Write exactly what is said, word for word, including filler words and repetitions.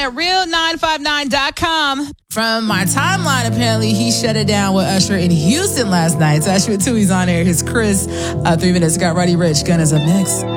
At real nine five nine dot com. From my timeline, apparently he shut it down with Usher in Houston last night. So Usher two, he's on air. His Chris, uh, three minutes. Got Roddy Ricch. Gun is up next.